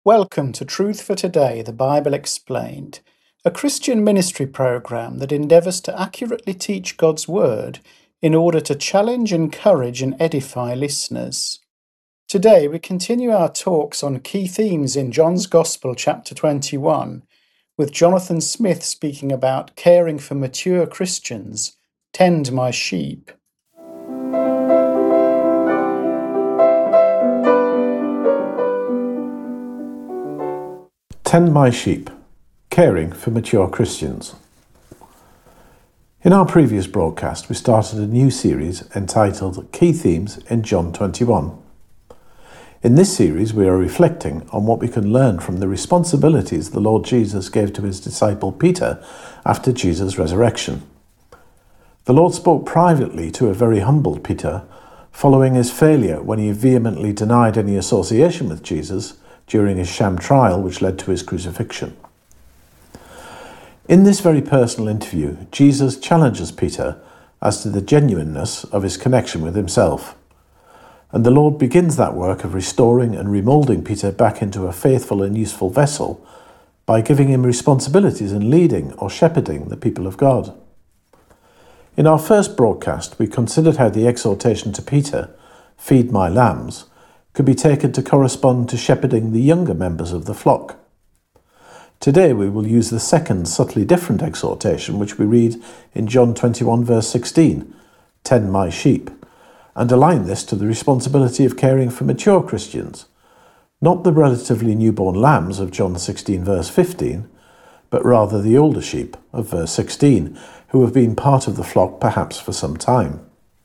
Welcome to Truth for Today, the Bible Explained, a Christian ministry program that endeavours to accurately teach God's Word in order to challenge, encourage and edify listeners. Today we continue our talks on key themes in John's Gospel, chapter 21, with Jonathan Smith speaking about caring for mature Christians. Tend my sheep. Tend my sheep, caring for mature Christians. In our previous broadcast, we started a new series entitled Key Themes in John 21. In this series, we are reflecting on what we can learn from the responsibilities the Lord Jesus gave to his disciple Peter after Jesus' resurrection. The Lord spoke privately to a very humbled Peter following his failure when he vehemently denied any association with Jesus during his sham trial which led to his crucifixion. In this very personal interview, Jesus challenges Peter as to the genuineness of his connection with himself. And the Lord begins that work of restoring and remoulding Peter back into a faithful and useful vessel by giving him responsibilities in leading or shepherding the people of God. In our first broadcast, we considered how the exhortation to Peter, "Feed my lambs," could be taken to correspond to shepherding the younger members of the flock. Today we will use the second, subtly different exhortation which we read in John 21 verse 16, "Tend my sheep," and align this to the responsibility of caring for mature Christians, not the relatively newborn lambs of John 16 verse 15, but rather the older sheep of verse 16, who have been part of the flock perhaps for some time.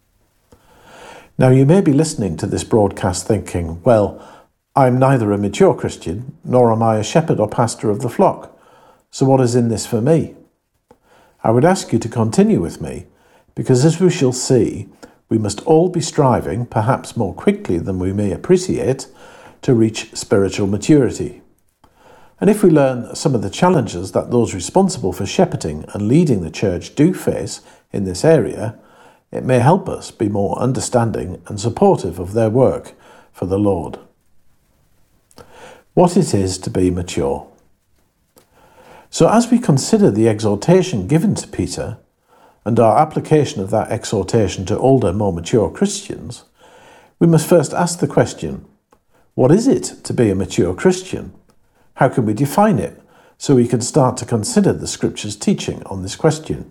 Now you may be listening to this broadcast thinking, well, I'm neither a mature Christian, nor am I a shepherd or pastor of the flock, so what is in this for me? I would ask you to continue with me, because as we shall see, we must all be striving, perhaps more quickly than we may appreciate, to reach spiritual maturity. And if we learn some of the challenges that those responsible for shepherding and leading the church do face in this area, it may help us be more understanding and supportive of their work for the Lord. What it is to be mature. So as we consider the exhortation given to Peter and our application of that exhortation to older, more mature Christians, we must first ask the question, what is it to be a mature Christian? How can we define it so we can start to consider the Scripture's teaching on this question?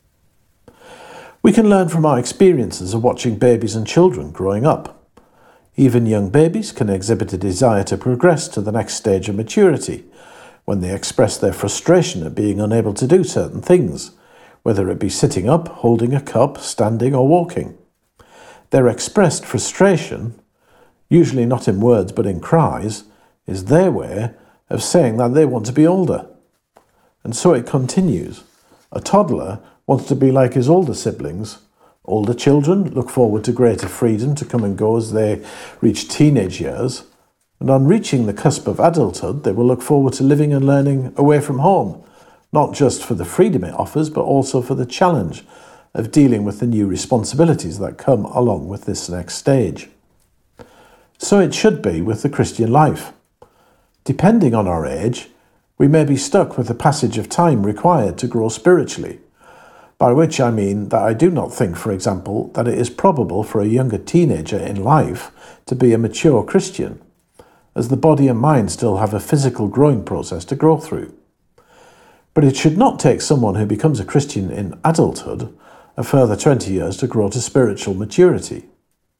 We can learn from our experiences of watching babies and children growing up. Even young babies can exhibit a desire to progress to the next stage of maturity when they express their frustration at being unable to do certain things, whether it be sitting up, holding a cup, standing or walking. Their expressed frustration, usually not in words but in cries, is their way of saying that they want to be older. And so it continues. A toddler wants to be like his older siblings. Older children look forward to greater freedom to come and go as they reach teenage years. And on reaching the cusp of adulthood, they will look forward to living and learning away from home, not just for the freedom it offers, but also for the challenge of dealing with the new responsibilities that come along with this next stage. So it should be with the Christian life. Depending on our age, we may be stuck with the passage of time required to grow spiritually, by which I mean that I do not think, for example, that it is probable for a younger teenager in life to be a mature Christian, as the body and mind still have a physical growing process to go through. But it should not take someone who becomes a Christian in adulthood a further 20 years to grow to spiritual maturity.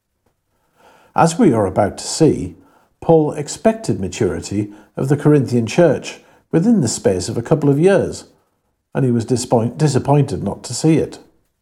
As we are about to see, Paul expected maturity of the Corinthian church within the space of a couple of years, and he was disappointed not to see it.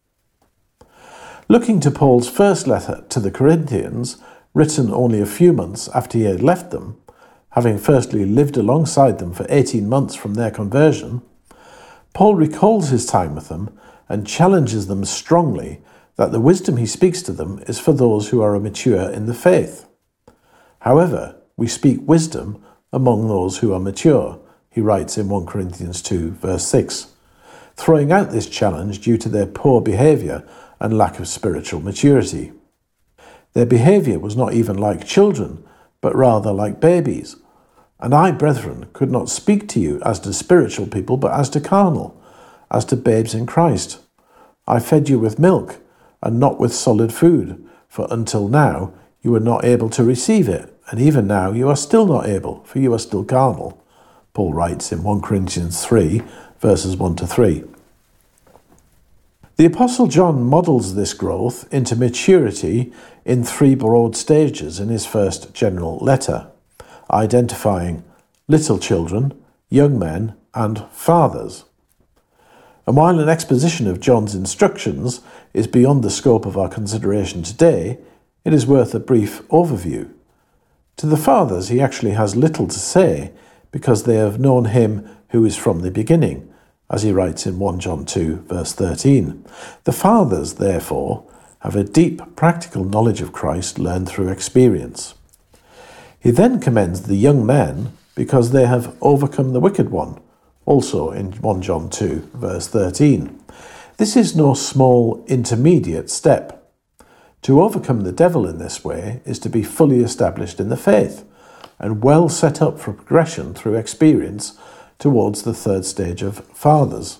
Looking to Paul's first letter to the Corinthians, written only a few months after he had left them, having firstly lived alongside them for 18 months from their conversion, Paul recalls his time with them and challenges them strongly that the wisdom he speaks to them is for those who are mature in the faith. However, we speak wisdom among those who are mature, he writes in 1 Corinthians 2 verse 6, throwing out this challenge due to their poor behaviour and lack of spiritual maturity. Their behaviour was not even like children, but rather like babies, And I, brethren, could not speak to you as to spiritual people, but as to carnal, as to babes in Christ. I fed you with milk, and not with solid food, for until now you were not able to receive it, and even now you are still not able, for you are still carnal. Paul writes in 1 Corinthians 3, verses 1 to 3. The Apostle John models this growth into maturity in 3 broad stages in his first general letter, identifying little children, young men, and fathers. And while an exposition of John's instructions is beyond the scope of our consideration today, it is worth a brief overview. To the fathers he actually has little to say, because they have known him who is from the beginning, as he writes in 1 John 2, verse 13. The fathers, therefore, have a deep practical knowledge of Christ learned through experience. He then commends the young men because they have overcome the wicked one, also in 1 John 2, verse 13. This is no small intermediate step. To overcome the devil in this way is to be fully established in the faith and well set up for progression through experience towards the third stage of fathers.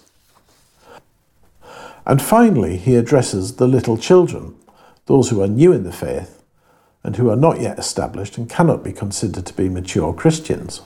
And finally, he addresses the little children, those who are new in the faith and who are not yet established and cannot be considered to be mature Christians.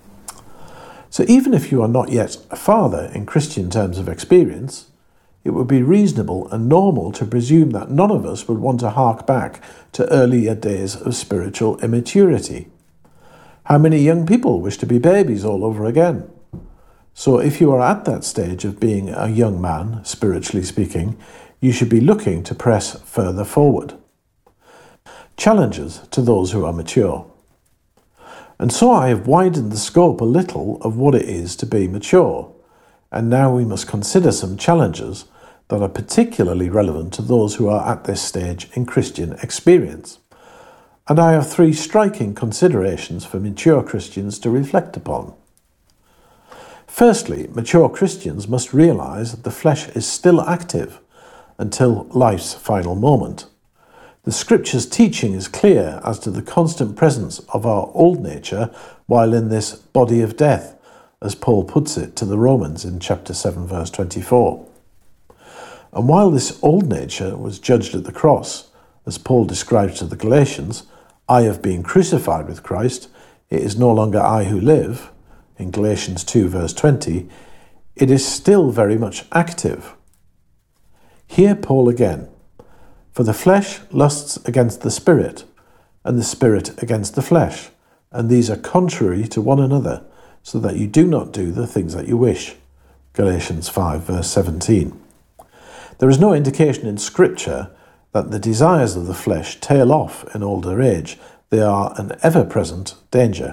So even if you are not yet a father in Christian terms of experience, it would be reasonable and normal to presume that none of us would want to hark back to earlier days of spiritual immaturity. How many young people wish to be babies all over again? So if you are at that stage of being a young man, spiritually speaking, you should be looking to press further forward. Challenges to those who are mature. And so I have widened the scope a little of what it is to be mature, and now we must consider some challenges that are particularly relevant to those who are at this stage in Christian experience. And I have 3 striking considerations for mature Christians to reflect upon. Firstly, mature Christians must realise that the flesh is still active until life's final moment. The Scripture's teaching is clear as to the constant presence of our old nature while in this body of death, as Paul puts it to the Romans in chapter 7, verse 24. And while this old nature was judged at the cross, as Paul describes to the Galatians, I have been crucified with Christ, it is no longer I who live, in Galatians 2, verse 20, it is still very much active. Hear Paul again. For the flesh lusts against the Spirit, and the Spirit against the flesh, and these are contrary to one another, so that you do not do the things that you wish. Galatians 5, verse 17. There is no indication in Scripture that the desires of the flesh tail off in older age. They are an ever-present danger.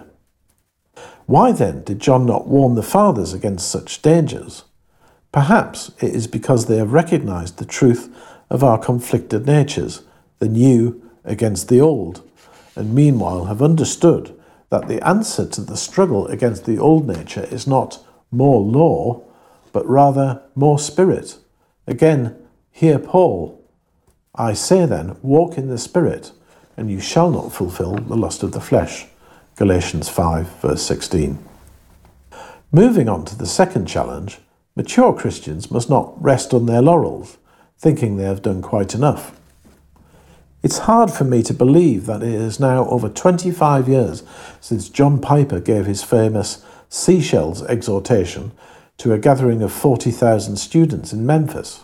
Why then did John not warn the fathers against such dangers? Perhaps it is because they have recognized the truth of our conflicted natures, the new against the old, and meanwhile have understood that the answer to the struggle against the old nature is not more law, but rather more spirit. Again, hear Paul. I say then, walk in the Spirit, and you shall not fulfill the lust of the flesh. Galatians 5, verse 16. Moving on to the second challenge, mature Christians must not rest on their laurels, thinking they have done quite enough. It's hard for me to believe that it is now over 25 years since John Piper gave his famous seashells exhortation to a gathering of 40,000 students in Memphis.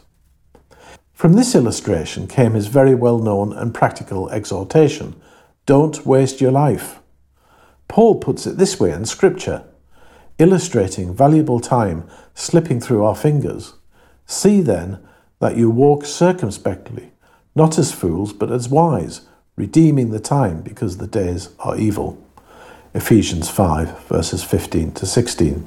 From this illustration came his very well-known and practical exhortation, don't waste your life. Paul puts it this way in Scripture, illustrating valuable time slipping through our fingers. See then that you walk circumspectly, not as fools but as wise, redeeming the time because the days are evil. Ephesians 5, verses 15 to 16.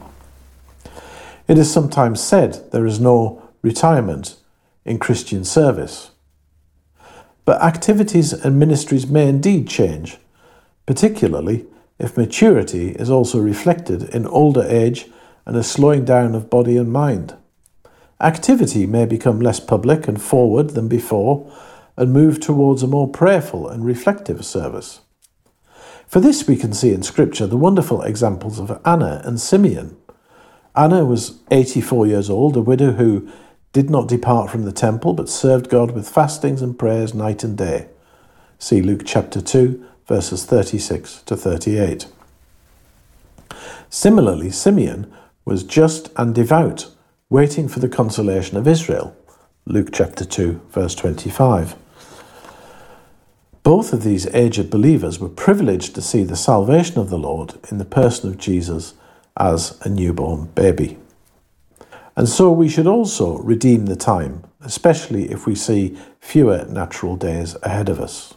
It is sometimes said there is no retirement in Christian service. But activities and ministries may indeed change, particularly if maturity is also reflected in older age and a slowing down of body and mind. Activity may become less public and forward than before and move towards a more prayerful and reflective service. For this we can see in Scripture the wonderful examples of Anna and Simeon. Anna was 84 years old, a widow who did not depart from the temple, but served God with fastings and prayers night and day. See Luke chapter 2, verses 36 to 38. Similarly, Simeon was just and devout, waiting for the consolation of Israel. Luke chapter 2, verse 25. Both of these aged believers were privileged to see the salvation of the Lord in the person of Jesus as a newborn baby. And so we should also redeem the time, especially if we see fewer natural days ahead of us.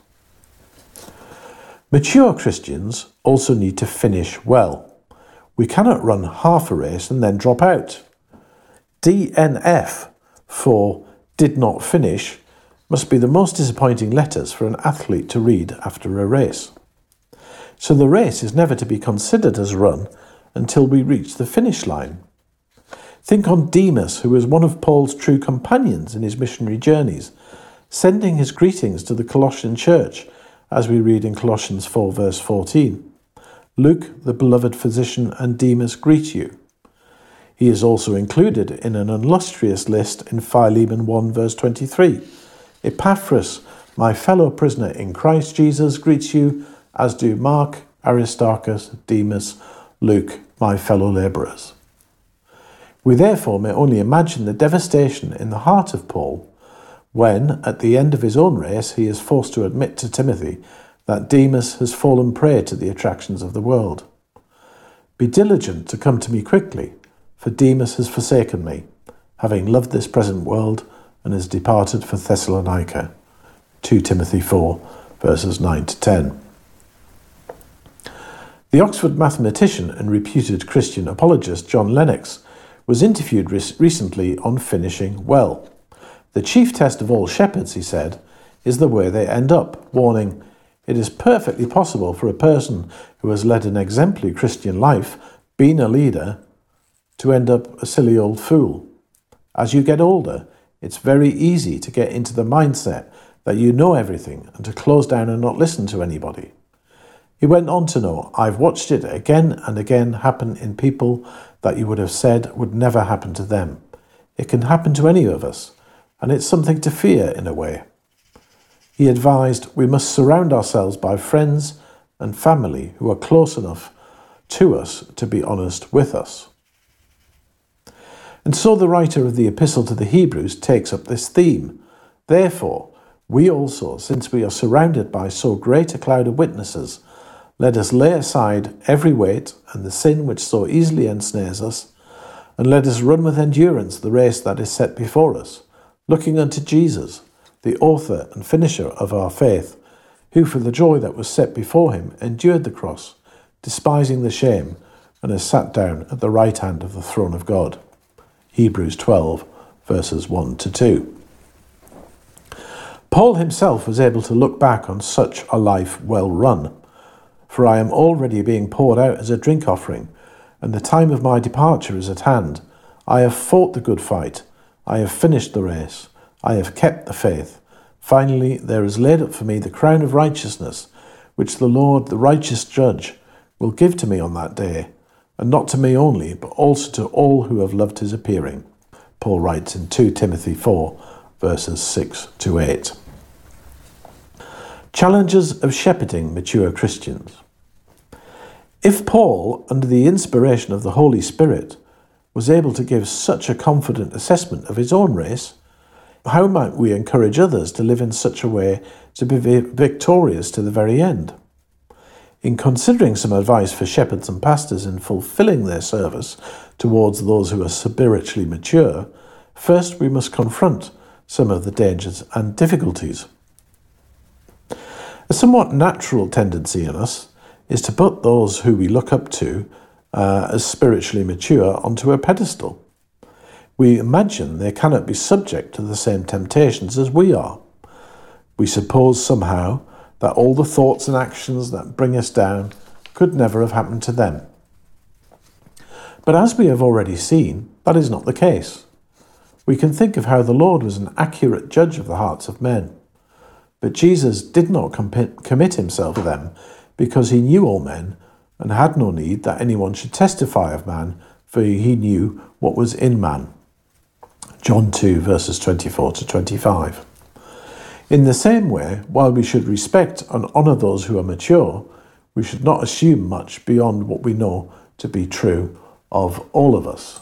Mature Christians also need to finish well. We cannot run half a race and then drop out. DNF for did not finish must be the most disappointing letters for an athlete to read after a race. So the race is never to be considered as run until we reach the finish line. Think on Demas, who was one of Paul's true companions in his missionary journeys, sending his greetings to the Colossian church, as we read in Colossians 4 verse 14. Luke, the beloved physician, and Demas greet you. He is also included in an illustrious list in Philemon 1 verse 23. Epaphras, my fellow prisoner in Christ Jesus, greets you, as do Mark, Aristarchus, Demas, Luke, my fellow labourers. We therefore may only imagine the devastation in the heart of Paul when, at the end of his own race, he is forced to admit to Timothy that Demas has fallen prey to the attractions of the world. Be diligent to come to me quickly, for Demas has forsaken me, having loved this present world, and has departed for Thessalonica. 2 Timothy 4, verses 9 to 10. The Oxford mathematician and reputed Christian apologist John Lennox was interviewed recently on finishing well. The chief test of all shepherds, he said, is the way they end up, warning, it is perfectly possible for a person who has led an exemplary Christian life, been a leader, to end up a silly old fool. As you get older, it's very easy to get into the mindset that you know everything and to close down and not listen to anybody. He went on to know, I've watched it again and again happen in people that you would have said would never happen to them. It can happen to any of us, and it's something to fear in a way. He advised we must surround ourselves by friends and family who are close enough to us to be honest with us. And so the writer of the Epistle to the Hebrews takes up this theme. Therefore, we also, since we are surrounded by so great a cloud of witnesses, let us lay aside every weight and the sin which so easily ensnares us, and let us run with endurance the race that is set before us, looking unto Jesus, the author and finisher of our faith, who for the joy that was set before him endured the cross, despising the shame, and has sat down at the right hand of the throne of God. Hebrews 12, verses 1 to 2. Paul himself was able to look back on such a life well run. For I am already being poured out as a drink offering, and the time of my departure is at hand. I have fought the good fight. I have finished the race. I have kept the faith. Finally, there is laid up for me the crown of righteousness, which the Lord, the righteous judge, will give to me on that day, and not to me only, but also to all who have loved his appearing. Paul writes in 2 Timothy 4, verses 6 to 8. Challenges of shepherding mature Christians. If Paul, under the inspiration of the Holy Spirit, was able to give such a confident assessment of his own race, how might we encourage others to live in such a way to be victorious to the very end? In considering some advice for shepherds and pastors in fulfilling their service towards those who are spiritually mature, first we must confront some of the dangers and difficulties. A somewhat natural tendency in us is to put those who we look up to as spiritually mature onto a pedestal. We imagine they cannot be subject to the same temptations as we are. We suppose somehow that all the thoughts and actions that bring us down could never have happened to them. But as we have already seen, that is not the case. We can think of how the Lord was an accurate judge of the hearts of men. But Jesus did not commit himself to them because he knew all men, and had no need that anyone should testify of man, for he knew what was in man. John 2, verses 24 to 25. In the same way, while we should respect and honour those who are mature, we should not assume much beyond what we know to be true of all of us.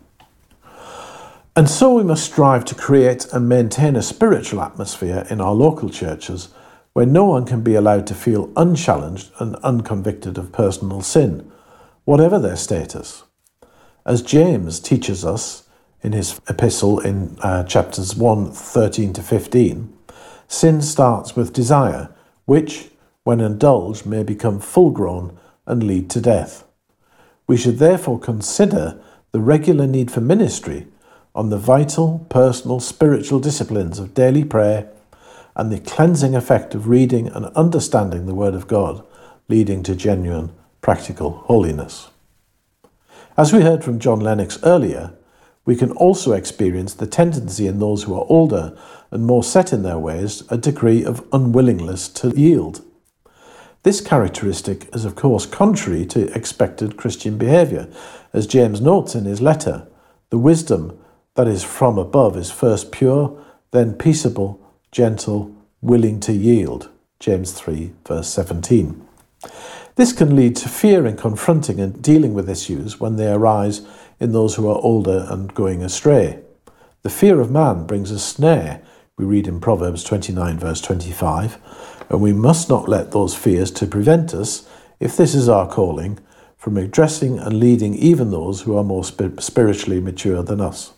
And so we must strive to create and maintain a spiritual atmosphere in our local churches where no one can be allowed to feel unchallenged and unconvicted of personal sin, whatever their status. As James teaches us in his epistle in chapters 1, 13 to 15, sin starts with desire, which, when indulged, may become full-grown and lead to death. We should therefore consider the regular need for ministry on the vital, personal, spiritual disciplines of daily prayer and the cleansing effect of reading and understanding the Word of God, leading to genuine, practical holiness. As we heard from John Lennox earlier, we can also experience the tendency in those who are older and more set in their ways, a degree of unwillingness to yield. This characteristic is of course contrary to expected Christian behaviour, as James notes in his letter. The wisdom that is from above is first pure, then peaceable, gentle, willing to yield. James 3, verse 17. This can lead to fear in confronting and dealing with issues when they arise in those who are older and going astray. The fear of man brings a snare, we read in Proverbs 29, verse 25, and we must not let those fears to prevent us, if this is our calling, from addressing and leading even those who are more spiritually mature than us.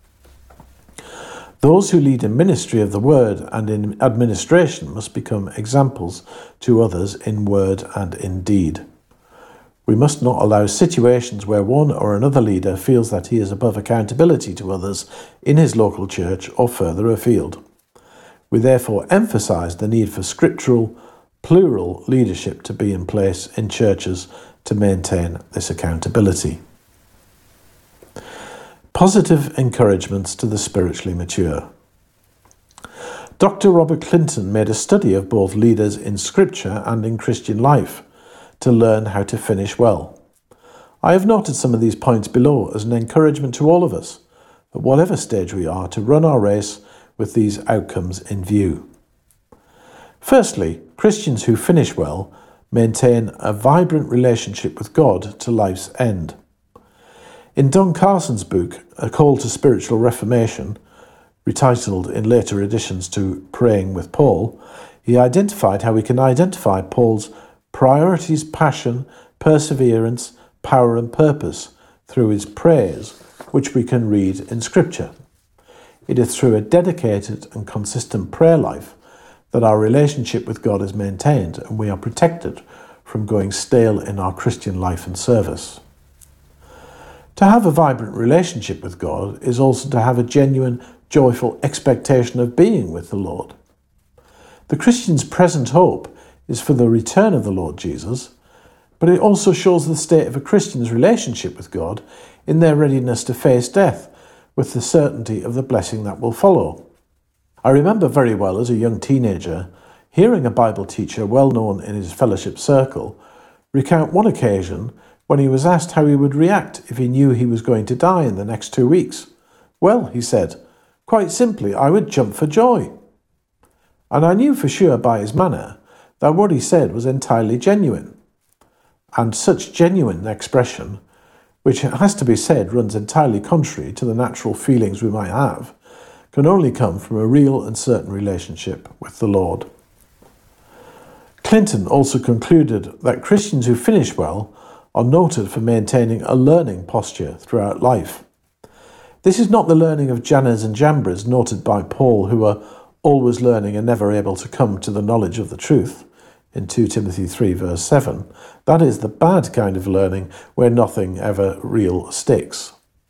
Those who lead in ministry of the word and in administration must become examples to others in word and in deed. We must not allow situations where one or another leader feels that he is above accountability to others in his local church or further afield. We therefore emphasise the need for scriptural, plural leadership to be in place in churches to maintain this accountability. Positive encouragements to the spiritually mature. Dr. Robert Clinton made a study of both leaders in Scripture and in Christian life to learn how to finish well. I have noted some of these points below as an encouragement to all of us, at whatever stage we are, to run our race with these outcomes in view. Firstly, Christians who finish well maintain a vibrant relationship with God to life's end. In Don Carson's book, A Call to Spiritual Reformation, retitled in later editions to Praying with Paul, he identified how we can identify Paul's priorities, passion, perseverance, power and purpose through his prayers, which we can read in Scripture. It is through a dedicated and consistent prayer life that our relationship with God is maintained and we are protected from going stale in our Christian life and service. To have a vibrant relationship with God is also to have a genuine, joyful expectation of being with the Lord. The Christian's present hope is for the return of the Lord Jesus, but it also shows the state of a Christian's relationship with God in their readiness to face death with the certainty of the blessing that will follow. I remember very well as a young teenager hearing a Bible teacher well known in his fellowship circle recount one occasion when he was asked how he would react if he knew he was going to die in the next 2 weeks. Well, he said, quite simply, I would jump for joy. And I knew for sure by his manner that what he said was entirely genuine. And such genuine expression, which it has to be said runs entirely contrary to the natural feelings we might have, can only come from a real and certain relationship with the Lord. Clinton also concluded that Christians who finish well are noted for maintaining a learning posture throughout life. This is not the learning of Jannes and Jambres noted by Paul, who are always learning and never able to come to the knowledge of the truth, in 2 Timothy 3 verse 7. That is the bad kind of learning where nothing ever real sticks.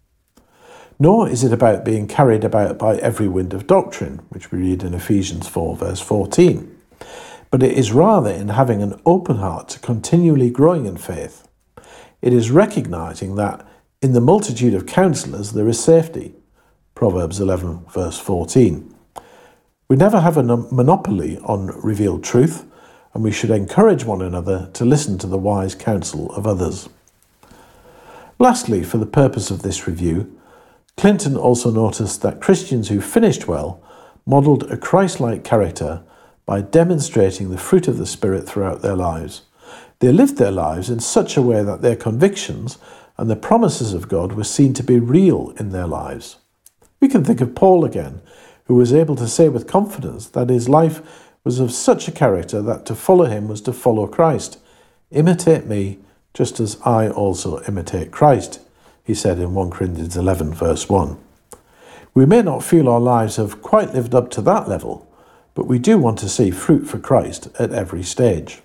Nor is it about being carried about by every wind of doctrine, which we read in Ephesians 4 verse 14. But it is rather in having an open heart to continually growing in faith. It is recognizing that in the multitude of counselors there is safety. Proverbs 11 verse 14. We never have a monopoly on revealed truth, and we should encourage one another to listen to the wise counsel of others. Lastly, for the purpose of this review, Clinton also noticed that Christians who finished well modelled a Christ-like character by demonstrating the fruit of the Spirit throughout their lives. They lived their lives in such a way that their convictions and the promises of God were seen to be real in their lives. We can think of Paul again, who was able to say with confidence that his life was of such a character that to follow him was to follow Christ. "Imitate me, just as I also imitate Christ," he said in 1 Corinthians 11, verse 1. We may not feel our lives have quite lived up to that level, but we do want to see fruit for Christ at every stage.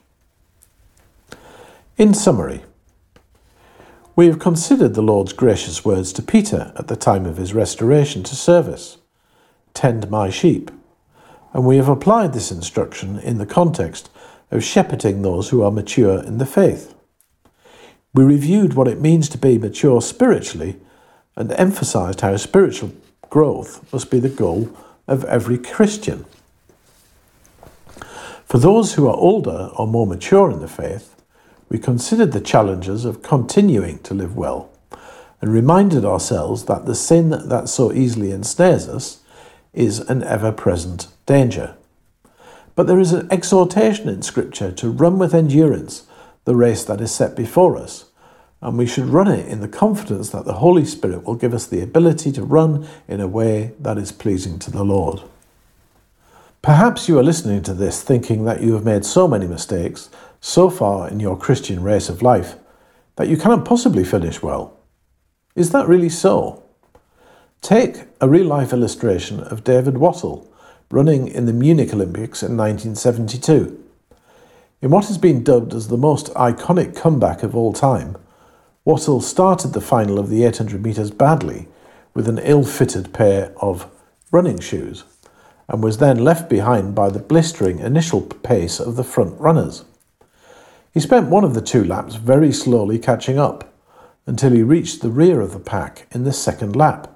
In summary, we have considered the Lord's gracious words to Peter at the time of his restoration to service, "Tend my sheep," and we have applied this instruction in the context of shepherding those who are mature in the faith. We reviewed what it means to be mature spiritually and emphasised how spiritual growth must be the goal of every Christian. For those who are older or more mature in the faith, we considered the challenges of continuing to live well and reminded ourselves that the sin that so easily ensnares us is an ever-present danger. But there is an exhortation in Scripture to run with endurance the race that is set before us, and we should run it in the confidence that the Holy Spirit will give us the ability to run in a way that is pleasing to the Lord. Perhaps you are listening to this thinking that you have made so many mistakes so far in your Christian race of life that you cannot possibly finish well. Is that really so? Take a real-life illustration of David Wattle running in the Munich Olympics in 1972. In what has been dubbed as the most iconic comeback of all time, Wattle started the final of the 800 metres badly with an ill-fitted pair of running shoes and was then left behind by the blistering initial pace of the front runners. He spent one of the 2 laps very slowly catching up until he reached the rear of the pack in the second lap,